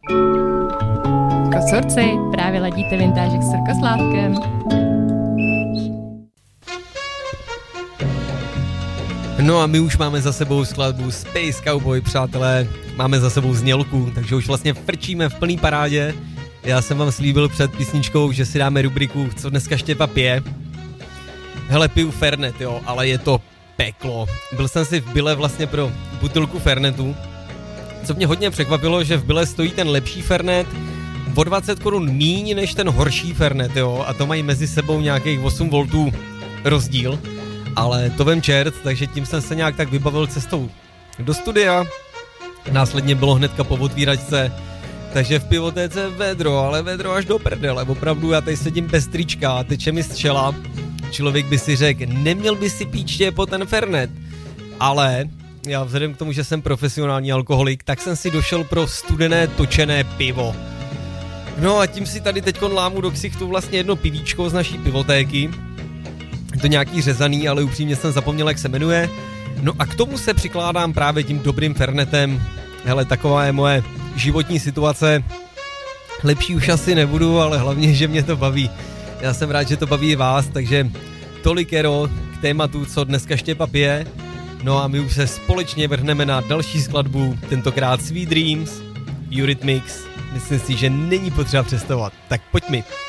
Kosorci, právě ladíte Vintážek s Rkoslávkem. No a my už máme za sebou skladbu Space Cowboy, přátelé, máme za sebou znělku, takže už vlastně frčíme v plný parádě. Já jsem vám slíbil před písničkou, že si dáme rubriku Co dneska Štěpa pije. Hele, piju Fernet, jo, ale je to peklo. Byl jsem si v Bile vlastně pro butelku Fernetu. Co mě hodně překvapilo, že v Bile stojí ten lepší Fernet o 20 korun míň než ten horší Fernet, jo, a to mají mezi sebou nějakých 8 voltů rozdíl. Ale to vem čert, takže tím jsem se nějak tak vybavil cestou do studia. Následně bylo hnedka po otvíračce, takže v pivotéce vedro, ale vedro až do prdele. Opravdu já tady sedím bez trička, teče mi z čela. Člověk by si řekl, neměl by si pít štěpo ten Fernet. Ale já vzhledem k tomu, že jsem profesionální alkoholik, tak jsem si došel pro studené točené pivo. No a tím si tady teďkon lámu do ksichtu vlastně jedno pivíčko z naší pivotéky. Je to nějaký řezaný, ale upřímně jsem zapomněl, jak se jmenuje. No a k tomu se přikládám právě tím dobrým Fernetem. Hele, taková je moje životní situace. Lepší už asi nebudu, ale hlavně, že mě to baví. Já jsem rád, že to baví i vás, takže tolikero k tématu, co dneska Štěpa pije. No a my už se společně vrhneme na další skladbu, tentokrát Sweet Dreams, Eurythmics. Myslím si, že není potřeba představovat. Tak pojď mi.